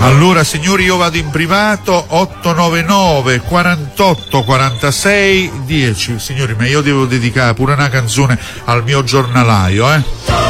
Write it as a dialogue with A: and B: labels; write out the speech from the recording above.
A: Allora signori, io vado in privato. 899 48 46 10. Signori, ma io devo dedicare pure una canzone al mio giornalaio,